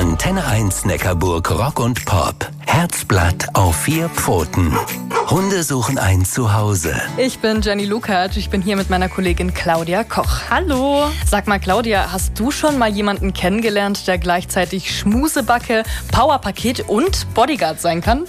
Antenne 1 Neckarburg Rock und Pop. Herzblatt auf 4 Pfoten. Hunde suchen ein Zuhause. Ich bin Jenny Lukacs. Ich bin hier mit meiner Kollegin Claudia Koch. Hallo. Sag mal, Claudia, hast du schon mal jemanden kennengelernt, der gleichzeitig Schmusebacke, Powerpaket und Bodyguard sein kann?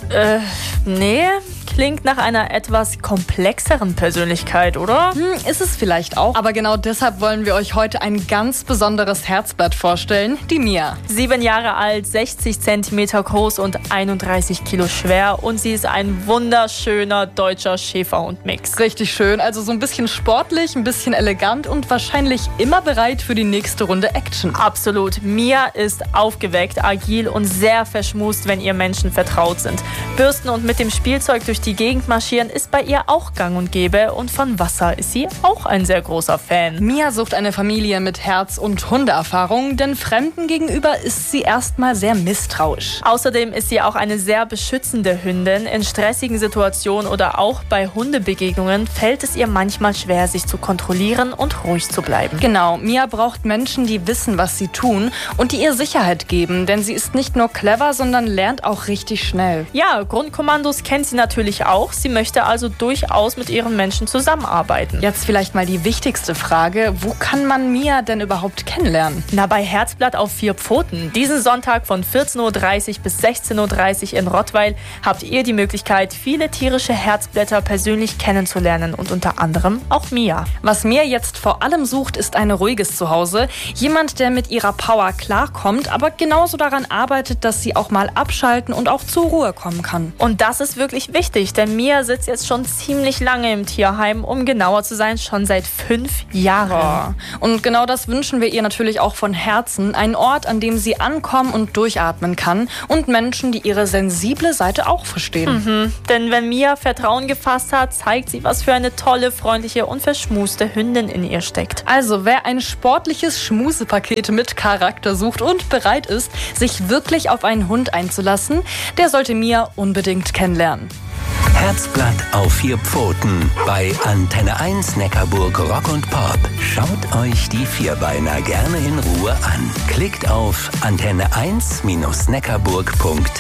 Nee. Klingt nach einer etwas komplexeren Persönlichkeit, oder? Ist es vielleicht auch. Aber genau deshalb wollen wir euch heute ein ganz besonderes Herzblatt vorstellen, die Mia. 7 Jahre alt, 60 Zentimeter groß und 31 Kilo schwer. Und sie ist ein wunderschöner deutscher Schäferhund-Mix. Richtig schön, also so ein bisschen sportlich, ein bisschen elegant und wahrscheinlich immer bereit für die nächste Runde Action. Absolut. Mia ist aufgeweckt, agil und sehr verschmust, wenn ihr Menschen vertraut sind. Bürsten und mit dem Spielzeug durch die Gegend marschieren ist bei ihr auch gang und gäbe und von Wasser ist sie auch ein sehr großer Fan. Mia sucht eine Familie mit Herz- und Hundeerfahrung, denn Fremden gegenüber ist sie erstmal sehr misstrauisch. Außerdem ist sie auch eine sehr beschützende Hündin. In stressigen Situationen oder auch bei Hundebegegnungen fällt es ihr manchmal schwer, sich zu kontrollieren und ruhig zu bleiben. Genau, Mia braucht Menschen, die wissen, was sie tun und die ihr Sicherheit geben, denn sie ist nicht nur clever, sondern lernt auch richtig schnell. Ja, Grundkommandos kennt sie natürlich auch. Sie möchte also durchaus mit ihren Menschen zusammenarbeiten. Jetzt vielleicht mal die wichtigste Frage. Wo kann man Mia denn überhaupt kennenlernen? Na, bei Herzblatt auf 4 Pfoten. Diesen Sonntag von 14.30 Uhr bis 16.30 Uhr in Rottweil habt ihr die Möglichkeit, viele tierische Herzblätter persönlich kennenzulernen und unter anderem auch Mia. Was Mia jetzt vor allem sucht, ist ein ruhiges Zuhause. Jemand, der mit ihrer Power klarkommt, aber genauso daran arbeitet, dass sie auch mal abschalten und auch zur Ruhe kommen kann. Und das ist wirklich wichtig, denn Mia sitzt jetzt schon ziemlich lange im Tierheim, um genauer zu sein, schon seit 5 Jahren. Ja. Und genau das wünschen wir ihr natürlich auch von Herzen. Ein Ort, an dem sie ankommen und durchatmen kann und Menschen, die ihre sensible Seite auch verstehen. Denn wenn Mia Vertrauen gefasst hat, zeigt sie, was für eine tolle, freundliche und verschmuste Hündin in ihr steckt. Also wer ein sportliches Schmusepaket mit Charakter sucht und bereit ist, sich wirklich auf einen Hund einzulassen, der sollte Mia unbedingt kennenlernen. Herzblatt auf 4 Pfoten bei Antenne 1 Neckarburg Rock und Pop. Schaut euch die Vierbeiner gerne in Ruhe an. Klickt auf antenne1-neckarburg.de.